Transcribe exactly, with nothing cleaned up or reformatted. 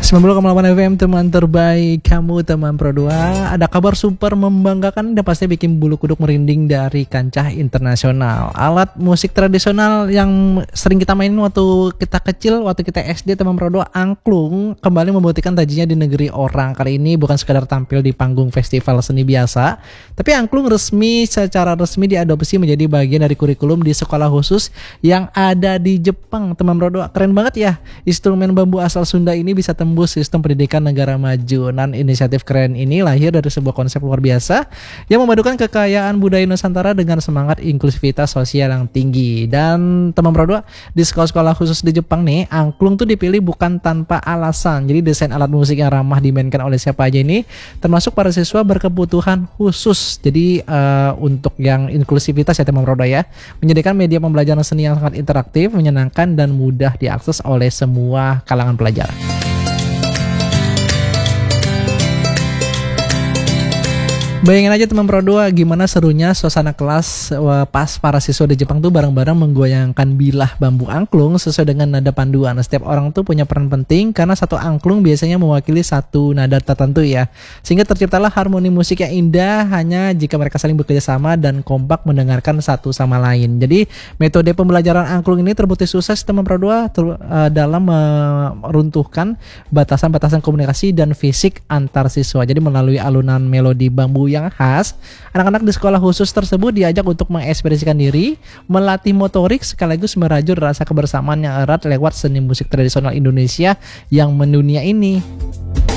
sembilan puluh koma delapan F M, teman terbaik kamu, teman Pro dua. Ada kabar super membanggakan dan pasti bikin bulu kuduk merinding dari kancah internasional. Alat musik tradisional yang sering kita mainin waktu kita kecil, waktu kita S D, teman Pro dua, angklung, kembali membuktikan tajinya di negeri orang. Kali ini bukan sekadar tampil di panggung festival seni biasa, tapi angklung resmi secara resmi diadopsi menjadi bagian dari kurikulum di sekolah khusus yang ada di Jepang, teman Pro dua. Keren banget ya, instrumen bambu asal Sunda ini bisa tembus sistem pendidikan negara maju. Dan inisiatif keren ini lahir dari sebuah konsep luar biasa yang memadukan kekayaan budaya Nusantara dengan semangat inklusivitas sosial yang tinggi. Dan teman Pro dua, di sekolah-sekolah khusus di Jepang nih, angklung tuh dipilih bukan tanpa alasan. Jadi desain alat musik yang ramah dimainkan oleh siapa aja ini, termasuk para siswa berkebutuhan khusus. Jadi uh, untuk yang inklusivitas ya teman Pro dua ya, menyediakan media pembelajaran seni yang sangat interaktif, menyenangkan dan mudah diakses oleh semua kalangan pelajar. Bayangin aja teman Pro dua, gimana serunya suasana kelas pas para siswa di Jepang tuh bareng-bareng menggoyangkan bilah bambu angklung sesuai dengan nada panduan. Setiap orang tuh punya peran penting karena satu angklung biasanya mewakili satu nada tertentu ya. Sehingga terciptalah harmoni musik yang indah hanya jika mereka saling bekerja sama dan kompak mendengarkan satu sama lain. Jadi metode pembelajaran angklung ini terbukti sukses teman Pro dua ter, uh, dalam meruntuhkan batasan-batasan komunikasi dan fisik antar siswa. Jadi melalui alunan melodi bambu yang khas, anak-anak di sekolah khusus tersebut diajak untuk mengekspresikan diri, melatih motorik sekaligus merajut rasa kebersamaan yang erat lewat seni musik tradisional Indonesia yang mendunia ini.